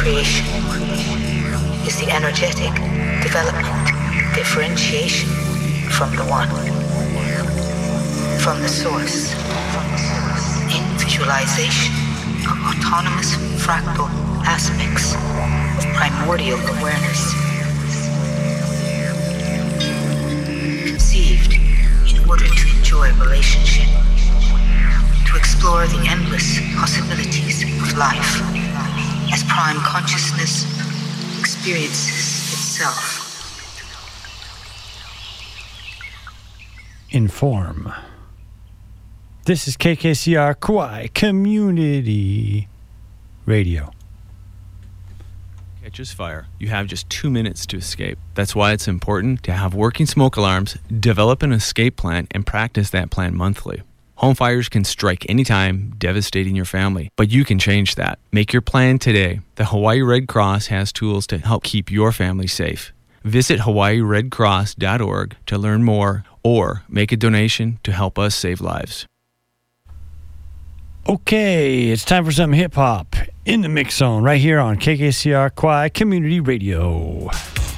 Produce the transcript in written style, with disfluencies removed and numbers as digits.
creation is the energetic development, differentiation from the one, from the source, in visualization of autonomous fractal aspects of primordial awareness, conceived in order to enjoy relationship, to explore the endless possibilities of life as prime consciousness experiences itself. Inform. This is KKCR Kauai Community Radio. Catches fire. You have just 2 minutes to escape. That's why it's important to have working smoke alarms, develop an escape plan, and practice that plan monthly. Home fires can strike anytime, devastating your family, but you can change that. Make your plan today. The Hawaii Red Cross has tools to help keep your family safe. Visit hawaiiredcross.org to learn more or make a donation to help us save lives. Okay, it's time for some hip-hop in the mix zone right here on KKCR Kauai Community Radio.